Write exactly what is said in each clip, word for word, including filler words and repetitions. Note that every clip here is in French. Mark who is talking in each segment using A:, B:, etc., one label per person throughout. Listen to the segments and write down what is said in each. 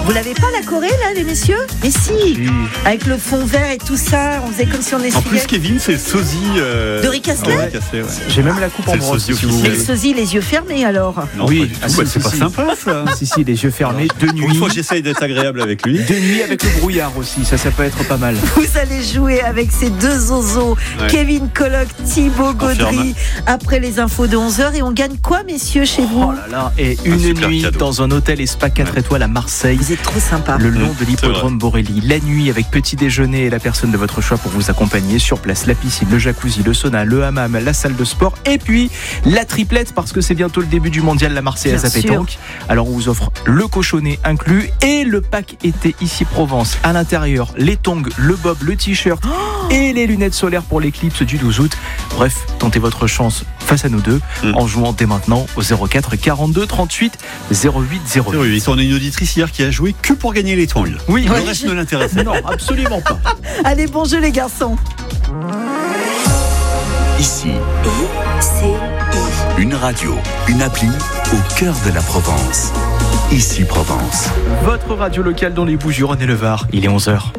A: Vous l'avez pas la Corée là, les messieurs? Mais si, oui. Avec le fond vert et tout ça, on faisait comme si on essuyait.
B: En plus, Kevin, c'est le sosie euh...
A: de Rick Astley.
B: Ouais, ouais.
C: J'ai même la coupe en bronze. Si
A: mais le sosie, les yeux fermés alors.
B: Non,
C: oui,
B: ah, si, bah, c'est si, pas si. Sympa ça.
C: Si si, les yeux fermés, de nuit.
B: Il faut que j'essaye d'être agréable avec lui.
C: De nuit avec le brouillard aussi, ça, ça peut être pas mal.
A: Vous allez jouer avec ces deux zozos, ouais. Kevin Colloc, Thibaut Gaudry, après les infos de onze heures. Et on gagne quoi, messieurs, chez vous?
C: Oh là là, et une nuit cadeau. Dans un hôtel et spa quatre ouais. étoiles à Marseille.
A: Vous êtes trop sympa.
C: Le long de l'hippodrome Borelli. La nuit avec petit déjeuner et la personne de votre choix pour vous accompagner. Sur place, la piscine, le jacuzzi, le sauna, le hammam, la salle de sport. Et puis, la triplette, parce que c'est bientôt le début du mondial, la Marseillaise à pétanque. Alors, on vous offre le cochonnet inclus et le pack été ici Provence. À l'intérieur, les tongs, le bob, le t-shirt oh et les lunettes solaires pour l'éclipse du douze août. Bref, tentez votre chance face à nous deux mmh. en jouant dès maintenant au zéro quatre quarante-deux trente-huit zéro huit zéro huit.
B: On a une auditrice hier qui a joué que pour gagner les tongs.
C: Oui,
B: le
C: oui,
B: reste
C: je...
B: ne l'intéresse
C: non, absolument pas.
A: Allez, bon jeu les garçons.
D: Ici, une radio, une appli au cœur de la Provence. Ici Provence.
C: Votre radio locale dans les Bouches-du-Rhône et le Var. Il est onze heures.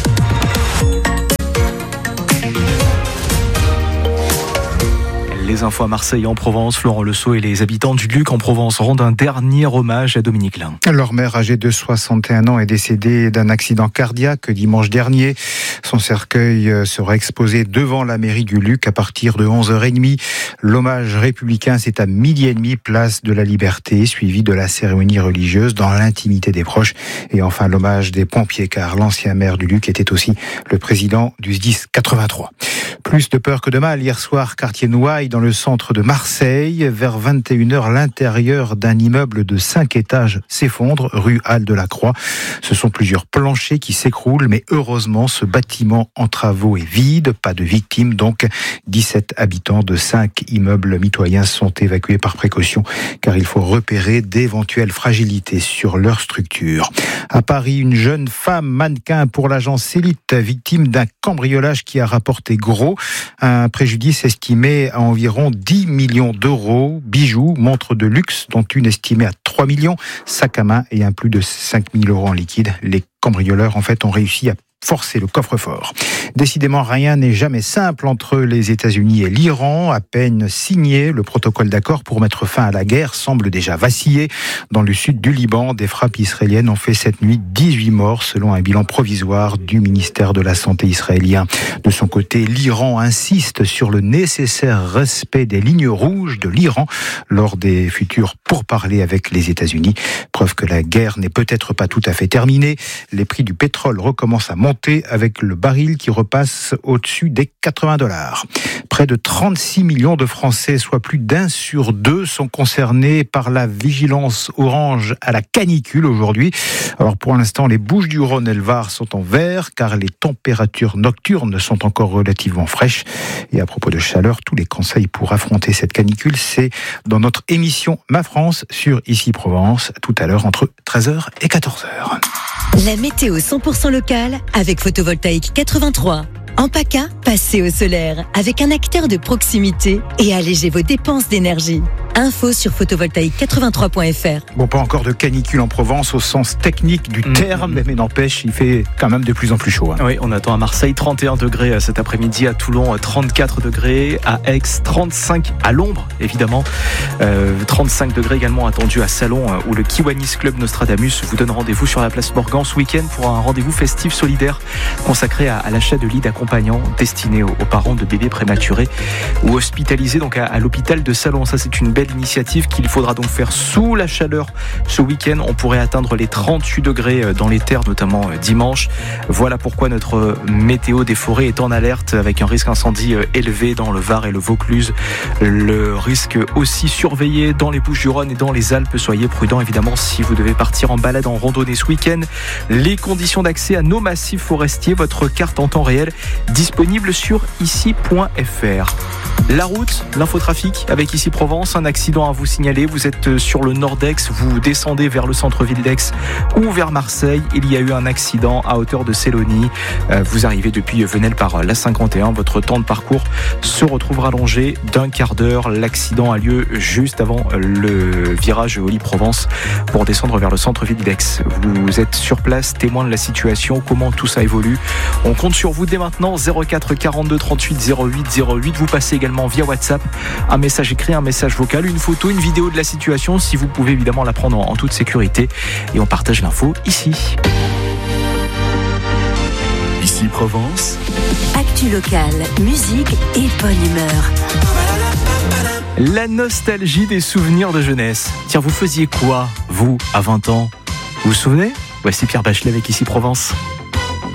C: Les infos à Marseille en Provence, Florent Lesault et les habitants du Luc en Provence rendent un dernier hommage à Dominique Lin.
E: Leur mère, âgée de soixante et un ans, est décédée d'un accident cardiaque dimanche dernier. Son cercueil sera exposé devant la mairie du Luc à partir de onze heures trente. L'hommage républicain, c'est à midi et demi, place de la Liberté, suivi de la cérémonie religieuse dans l'intimité des proches. Et enfin, l'hommage des pompiers, car l'ancien maire du Luc était aussi le président du S D I S quatre-vingt-trois. Plus de peur que de mal, hier soir, quartier Nouaille, dans le centre de Marseille. Vers vingt et une heures, l'intérieur d'un immeuble de cinq étages s'effondre, rue Halle de la Croix. Ce sont plusieurs planchers qui s'écroulent, mais heureusement, ce bâtiment en travaux est vide. Pas de victimes, donc dix-sept habitants de cinq immeubles mitoyens sont évacués par précaution, car il faut repérer d'éventuelles fragilités sur leur structure. À Paris, une jeune femme mannequin pour l'agence Élite, victime d'un cambriolage qui a rapporté gros. Un préjudice estimé à environ dix millions d'euros, bijoux, montres de luxe, dont une estimée à trois millions, sac à main et un plus de cinq mille euros en liquide. Les cambrioleurs, en fait, ont réussi à forcer le coffre-fort. Décidément, rien n'est jamais simple entre les États-Unis et l'Iran. À peine signé, le protocole d'accord pour mettre fin à la guerre semble déjà vaciller. Dans le sud du Liban, des frappes israéliennes ont fait cette nuit dix-huit morts, selon un bilan provisoire du ministère de la Santé israélien. De son côté, l'Iran insiste sur le nécessaire respect des lignes rouges de l'Iran lors des futurs pourparlers avec les États-Unis. Preuve que la guerre n'est peut-être pas tout à fait terminée. Les prix du pétrole recommencent à monter avec le baril qui repasse au-dessus des quatre-vingts dollars. Près de trente-six millions de Français, soit plus d'un sur deux, sont concernés par la vigilance orange à la canicule aujourd'hui. Alors pour l'instant, les Bouches-du-Rhône et le Var sont en vert car les températures nocturnes sont encore relativement fraîches. Et à propos de chaleur, tous les conseils pour affronter cette canicule, c'est dans notre émission Ma France sur Ici Provence, tout à l'heure entre treize heures et quatorze heures.
F: La météo cent pour cent locale avec Photovoltaïque quatre-vingt-trois. En PACA, passez au solaire avec un acteur de proximité et allégez vos dépenses d'énergie. Info sur photovoltaïque quatre-vingt-trois point f r.
E: Bon, pas encore de canicule en Provence au sens technique du terme, mmh. mais n'empêche, il fait quand même de plus en plus chaud. Hein.
C: Oui, on attend à Marseille trente et un degrés cet après-midi, à Toulon trente-quatre degrés, à Aix trente-cinq, à l'ombre évidemment, euh, trente-cinq degrés également attendus à Salon où le Kiwanis Club Nostradamus vous donne rendez-vous sur la place Morgan ce week-end pour un rendez-vous festif solidaire consacré à, à l'achat de lits d'accompagnants destinés aux, aux parents de bébés prématurés ou hospitalisés donc à, à l'hôpital de Salon. Ça, c'est une belle initiative qu'il faudra donc faire sous la chaleur ce week-end. On pourrait atteindre les trente-huit degrés dans les terres, notamment dimanche. Voilà pourquoi notre météo des forêts est en alerte avec un risque incendie élevé dans le Var et le Vaucluse. Le risque aussi surveillé dans les Bouches-du-Rhône et dans les Alpes. Soyez prudents évidemment si vous devez partir en balade, en randonnée ce week-end. Les conditions d'accès à nos massifs forestiers, votre carte en temps réel disponible sur ici point f r. La route, l'infotrafic avec Ici Provence, un accident à vous signaler. Vous êtes sur le nord d'Aix, vous descendez vers le centre-ville d'Aix ou vers Marseille. Il y a eu un accident à hauteur de Célonie. Vous arrivez depuis Venelle par la cinquante et un. Votre temps de parcours se retrouve rallongé d'un quart d'heure. L'accident a lieu juste avant le virage Olly-Provence pour descendre vers le centre-ville d'Aix. Vous êtes sur place, témoin de la situation, comment tout ça évolue. On compte sur vous dès maintenant, zéro quatre quarante-deux trente-huit zéro huit zéro huit. Vous passez également via WhatsApp un message écrit, un message vocal, une photo, une vidéo de la situation, si vous pouvez évidemment la prendre en, en toute sécurité. Et on partage l'info ici.
D: Ici Provence.
F: Actu locale, musique et bonne humeur.
C: La nostalgie des souvenirs de jeunesse. Tiens, vous faisiez quoi, vous, à vingt ans? Vous vous souvenez? Voici Pierre Bachelet avec Ici Provence.